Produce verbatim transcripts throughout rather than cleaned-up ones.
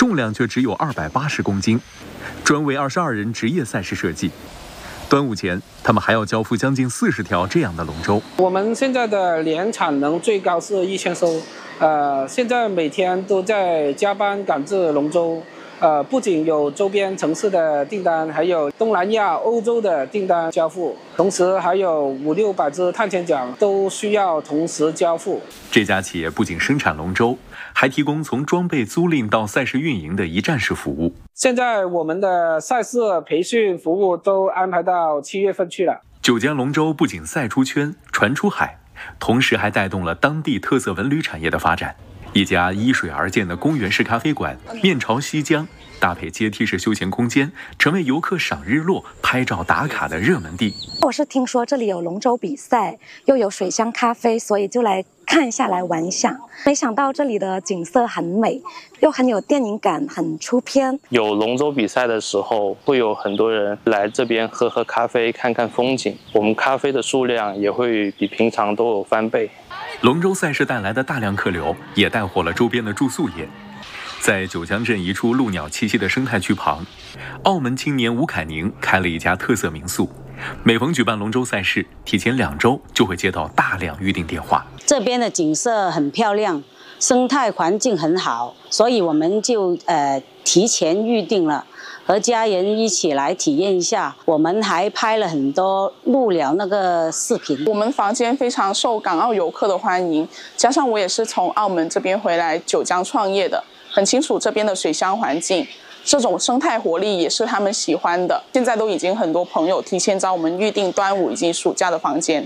重量却只有二百八十公斤，专为二十二人职业赛事设计。端午前，他们还要交付将近四十条这样的龙舟。 我们现在的年产能最高是一千艘，呃，现在每天都在加班赶制龙舟。呃，不仅有周边城市的订单，还有东南亚、欧洲的订单交付，同时还有五六百只碳纤桨都需要同时交付。 这家企业不仅生产龙舟，还提供从装备租赁到赛事运营的一站式服务。 现在我们的赛事培训服务都安排到七月份去了。 九江龙舟不仅赛出圈、传出海，同时还带动了当地特色文旅产业的发展。一家依水而建的公园式咖啡馆，面朝西江，搭配阶梯式休闲空间，成为游客赏日落、拍照打卡的热门地。 我是听说这里有龙舟比赛，又有水乡咖啡，所以就来看一下，来玩一下。没想到这里的景色很美，又很有电影感，很出片。 有龙舟比赛的时候，会有很多人来这边喝喝咖啡，看看风景。我们咖啡的数量也会比平常都有翻倍。 龙舟赛事带来的大量客流，也带火了周边的住宿业。在九江镇一处鹭鸟栖息的生态区旁，澳门青年吴凯宁开了一家特色民宿。每逢举办龙舟赛事，提前两周就会接到大量预订电话。 这边的景色很漂亮，生态环境很好，所以我们就呃提前预定了，和家人一起来体验一下。我们还拍了很多鹭鸟那个视频。 我们房间非常受港澳游客的欢迎，加上我也是从澳门这边回来九江创业的，很清楚这边的水乡环境。这种生态活力也是他们喜欢的。现在都已经很多朋友提前找我们预订端午以及暑假的房间。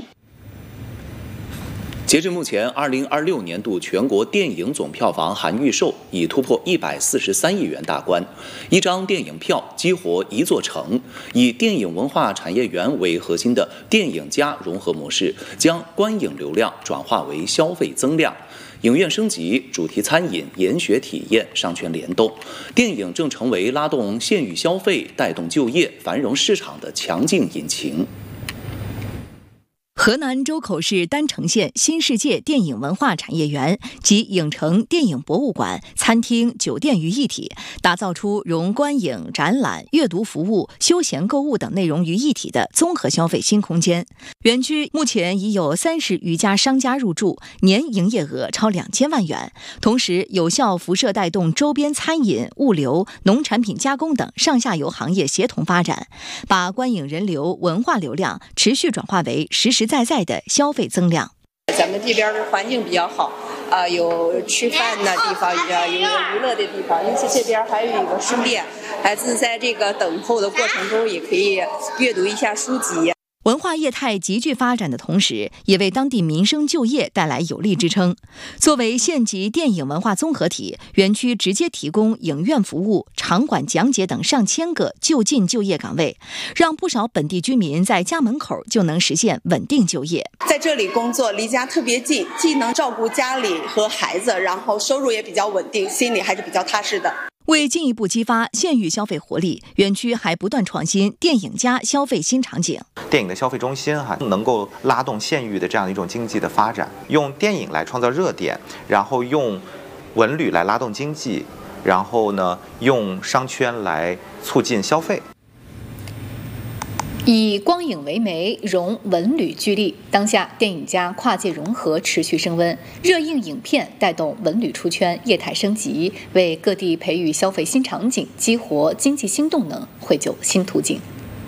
截至目前，二零二六年度全国电影总票房含预售已突破一百四十三亿元大关，一张电影票激活一座城。以电影文化产业园为核心的电影加融合模式，将观影流量转化为消费增量。影院升级，主题餐饮、研学体验商圈联动，电影正成为拉动县域消费、带动就业、繁荣市场的强劲引擎。 河南周口市郸城县新世界电影文化产业园及影城电影博物馆、餐厅、酒店于一体，打造出融观影、展览、阅读服务、休闲购物等内容于一体的综合消费新空间。园区目前已有三十余家商家入驻，年营业额超两千万元，同时有效辐射带动周边餐饮、物流、农产品加工等上下游行业协同发展，把观影人流、文化流量持续转化为实实在在的消费增量。 咱们这边的环境比较好，啊、呃，有吃饭的地方，有有娱乐的地方，因此这边还有一个书店，孩子在这个等候的过程中也可以阅读一下书籍。 文化业态急剧发展的同时，也为当地民生就业带来有力支撑。作为县级电影文化综合体，园区直接提供影院服务、场馆讲解等上千个就近就业岗位，让不少本地居民在家门口就能实现稳定就业。 在这里工作，离家特别近，既能照顾家里和孩子，然后收入也比较稳定，心里还是比较踏实的。 为进一步激发县域消费活力，园区还不断创新电影加消费新场景。 电影的消费中心哈，能够拉动县域的这样一种经济的发展，用电影来创造热点，然后用文旅来拉动经济，然后呢，用商圈来促进消费。 以光影为媒，融文旅聚力，当下电影加跨界融合持续升温，热映影片带动文旅出圈，业态升级，为各地培育消费新场景、激活经济新动能绘就新途径。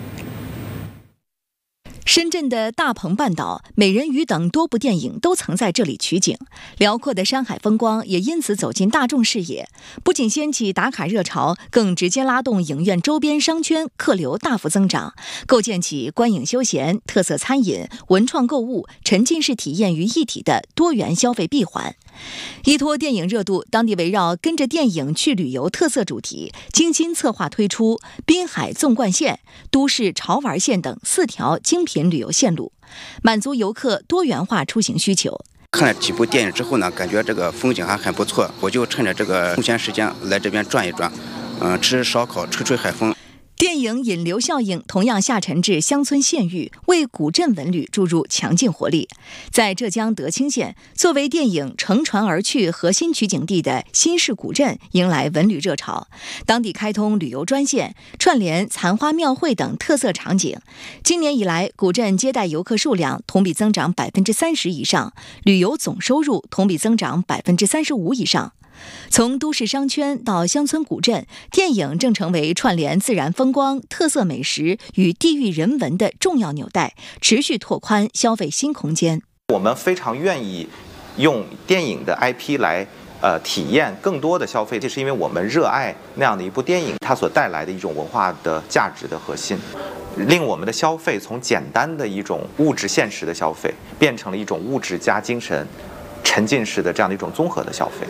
深圳的大鹏半岛、美人鱼等多部电影都曾在这里取景，辽阔的山海风光也因此走进大众视野，不仅掀起打卡热潮，更直接拉动影院周边商圈客流大幅增长，构建起观影休闲、特色餐饮、文创购物、沉浸式体验于一体的多元消费闭环。依托电影热度，当地围绕跟着电影去旅游特色主题，精心策划推出滨海纵贯线、都市潮玩线等四条精品旅游线路，满足游客多元化出行需求。 看了几部电影之后呢，感觉这个风景还很不错，我就趁着这个空闲时间来这边转一转，嗯、呃，吃烧烤，吹吹海风。 电电影引流效应同样下沉至乡村县域，为古镇文旅注入强劲活力。在浙江德清县，作为电影乘船而去核心取景地的新市古镇迎来文旅热潮，当地开通旅游专线，串联残花庙会等特色场景。今年以来，古镇接待游客数量同比增长百分之三十以上，旅游总收入同比增长百分之三十五以上。从都市商圈到乡村古镇，电影正成为串联自然风光、特色美食与地域人文的重要纽带，持续拓宽消费新空间。 我们非常愿意用电影的 I P 来呃体验更多的消费，这是因为我们热爱那样的一部电影，它所带来的一种文化的价值的核心，令我们的消费从简单的一种物质现实的消费，变成了一种物质加精神沉浸式的这样的一种综合的消费。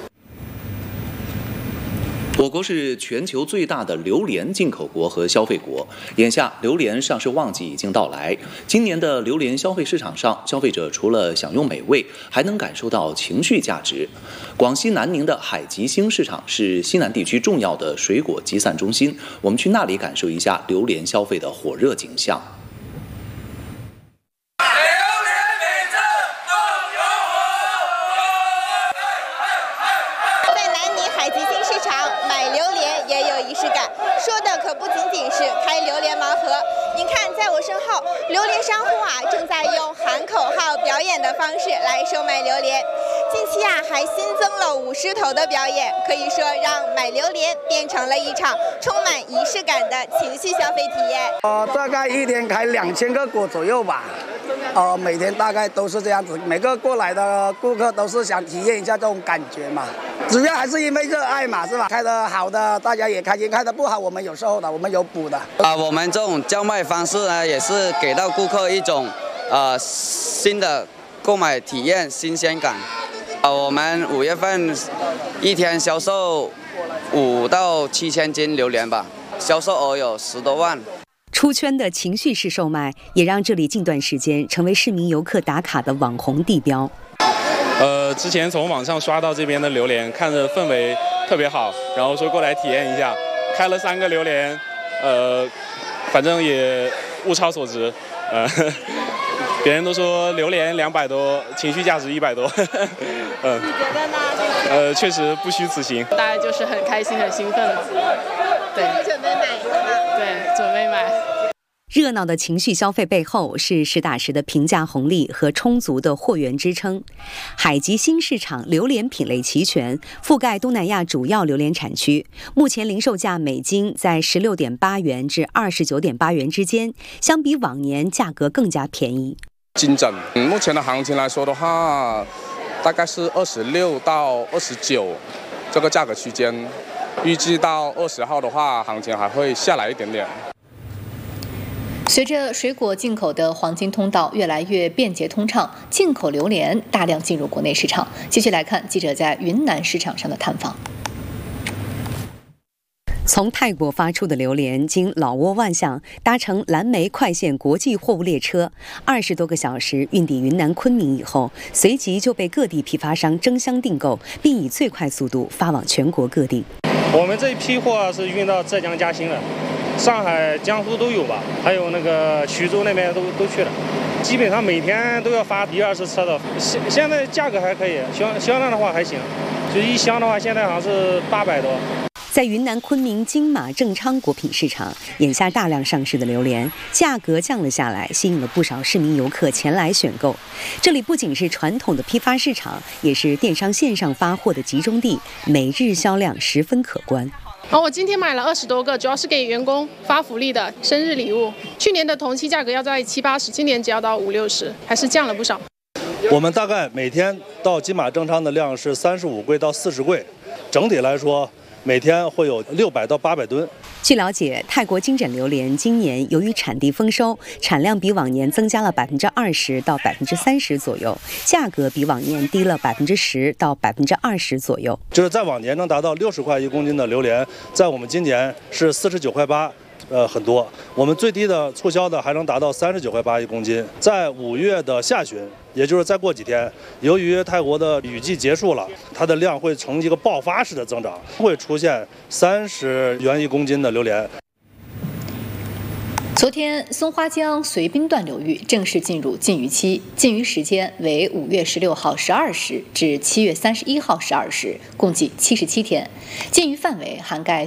我国是全球最大的榴莲进口国和消费国，眼下榴莲上市旺季已经到来。今年的榴莲消费市场上，消费者除了享用美味，还能感受到情绪价值。广西南宁的海吉星市场是西南地区重要的水果集散中心，我们去那里感受一下榴莲消费的火热景象。 榴莲商户啊，正在用喊口号表演的方式来售卖榴莲。近期啊，还新增了舞狮头的表演，可以说让买榴莲变成了一场充满仪式感的情绪消费体验。 呃，大概一天开两千个果左右吧。呃，每天大概都是这样子，每个过来的顾客都是想体验一下这种感觉嘛。主要还是因为热爱嘛，是吧？开得好的大家也开心，开得不好我们有售的，我们有补的。 啊，我们这种叫卖方式呢，也是给到顾客一种呃新的购买体验、新鲜感。啊，我们五月份一天销售五到七千斤榴莲吧，销售额有十多万。 出圈的情绪式售卖，也让这里近段时间成为市民游客打卡的网红地标。 呃，之前从网上刷到这边的榴莲，看着氛围特别好，然后说过来体验一下，开了三个榴莲，呃，反正也物超所值，呃，别人都说榴莲两百多，情绪价值一百多，嗯、呃， 你觉得呢？ 呃，确实不虚此行。 大家就是很开心、很兴奋，对， 准备买是吗？ 对，准备买。 热闹的情绪消费背后是实打实的平价红利和充足的货源支撑。海吉新市场榴莲品类齐全，覆盖东南亚主要榴莲产区。目前零售价每斤在十六点八元至二十九点八元之间，相比往年价格更加便宜。 金针，嗯，目前的行情来说的话，大概是二十六到二十九这个价格区间。预计到二十号的话，行情还会下来一点点。 随着水果进口的黄金通道越来越便捷通畅，进口榴莲大量进入国内市场。继续来看记者在云南市场上的探访。 从泰国发出的榴莲经老挝万象搭乘蓝莓快线国际货物列车，二十多个小时运抵云南昆明以后，随即就被各地批发商争相订购，并以最快速度发往全国各地。 我们这一批货是运到浙江嘉兴的，上海、江苏都有吧，还有那个徐州那边都都去了，基本上每天都要发一二十车的。现现在价格还可以，销销量的话还行，就一箱的话现在好像是八百多。 在云南昆明金马正昌果品市场，眼下大量上市的榴莲价格降了下来，吸引了不少市民游客前来选购。这里不仅是传统的批发市场，也是电商线上发货的集中地，每日销量十分可观。 哦，我今天买了二十多个，主要是给员工发福利的生日礼物。去年的同期价格要在七八十，今年只要到五六十，还是降了不少。 我们大概每天到金马正昌的量是三十五柜到四十柜，整体来说每天会有六百到八百吨。 据了解，泰国金枕榴莲今年由于产地丰收，产量比往年增加了百分之二十到百分之三十左右，价格比往年低了百分之十到百分之二十左右。 就是在往年能达到六十块一公斤的榴莲，在我们今年是四十九块八。呃，很多，我们最低的促销的还能达到三十九块八一公斤。在五月的下旬，也就是再过几天，由于泰国的雨季结束了，它的量会呈一个爆发式的增长，会出现三十元一公斤的榴莲。 昨天，松花江绥滨段流域正式进入禁渔期，禁渔时间为五月十六号十二时至七月三十一号十二时，共计七十七天。禁渔范围涵盖